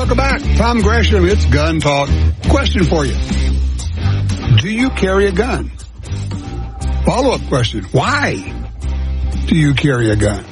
welcome back. Tom Gresham, it's Gun Talk. Question for you. Do you carry a gun? Follow-up question. Why do you carry a gun?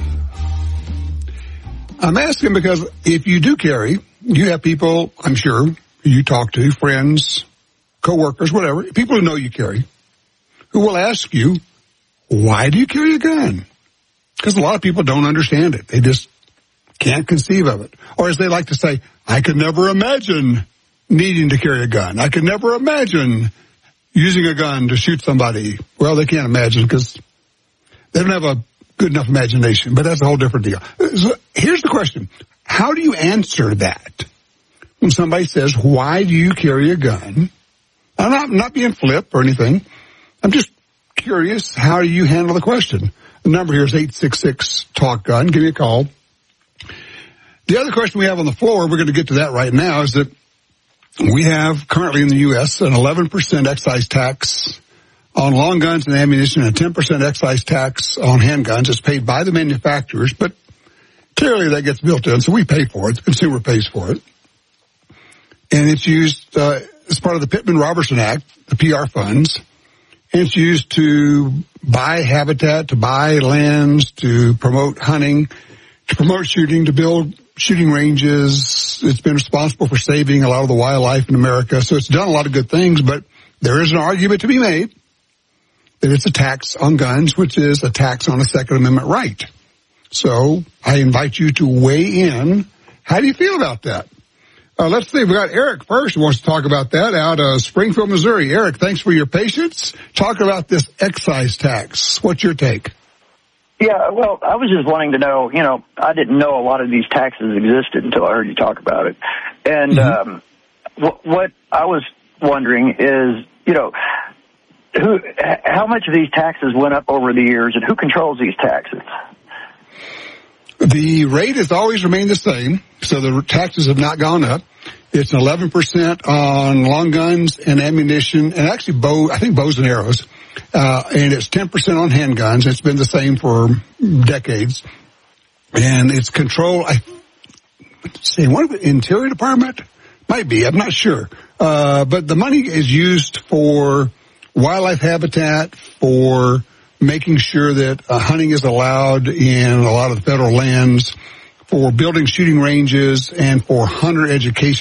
I'm asking because if you do carry, you have people, I'm sure, you talk to, friends, co-workers, whatever, people who know you carry, who will ask you, why do you carry a gun? Because a lot of people don't understand it. They just can't conceive of it. Or as they like to say, I could never imagine needing to carry a gun. I could never imagine using a gun to shoot somebody. Well, they can't imagine because they don't have a good enough imagination, but that's a whole different deal. So here's the question. How do you answer that? When somebody says, why do you carry a gun? I'm not being flip or anything. I'm just curious, how do you handle the question? The number here is 866-TALK-GUN. Give me a call. The other question we have on the floor, we're going to get to that right now, is that we have currently in the U.S. an 11% excise tax on long guns and ammunition and a 10% excise tax on handguns. It's paid by the manufacturers, but clearly that gets built in, so we pay for it. The consumer pays for it. And it's used as part of the Pittman-Robertson Act, the PR funds. And it's used to buy habitat, to buy lands, to promote hunting, to promote shooting, to build shooting ranges. It's been responsible for saving a lot of the wildlife in America. So it's done a lot of good things, but there is an argument to be made that it's a tax on guns, which is a tax on a Second Amendment right. So I invite you to weigh in. How do you feel about that? Let's see. We got Eric first who wants to talk about that out of Springfield, Missouri. Eric, thanks for your patience. Talk about this excise tax. What's your take? Yeah, well, I was just wanting to know, I didn't know a lot of these taxes existed until I heard you talk about it. And what I was wondering is, how much of these taxes went up over the years, and who controls these taxes? The rate has always remained the same, so the taxes have not gone up. It's 11% on long guns and ammunition, and actually bows and arrows. And it's 10% on handguns. It's been the same for decades. And it's controlled, Interior Department? Might be, I'm not sure. But the money is used for wildlife habitat, for making sure that hunting is allowed in a lot of the federal lands, for building shooting ranges, and for hunter education.